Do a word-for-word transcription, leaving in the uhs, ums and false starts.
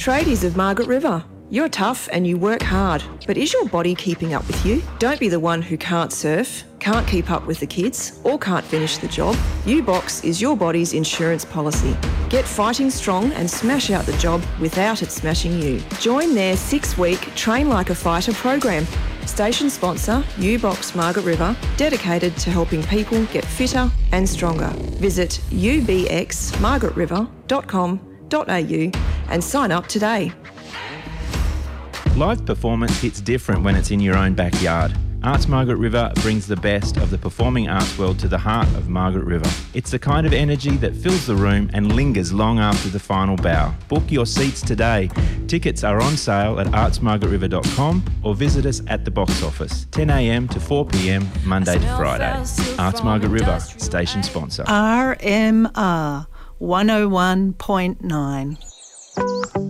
Tradies of Margaret River. You're tough and you work hard, but is your body keeping up with you? Don't be the one who can't surf, can't keep up with the kids, or can't finish the job. U-Box is your body's insurance policy. Get fighting strong and smash out the job without it smashing you. Join their six-week Train Like a Fighter program. Station sponsor, U-Box Margaret River, dedicated to helping people get fitter and stronger. Visit u b x margaret river dot com dot a u and sign up today. Live performance hits different when it's in your own backyard. Arts Margaret River brings the best of the performing arts world to the heart of Margaret River. It's the kind of energy that fills the room and lingers long after the final bow. Book your seats today. Tickets are on sale at arts margaret river dot com or visit us at the box office, ten a m to four p m Monday to Friday. Arts Margaret River, station sponsor. R M R one oh one point nine.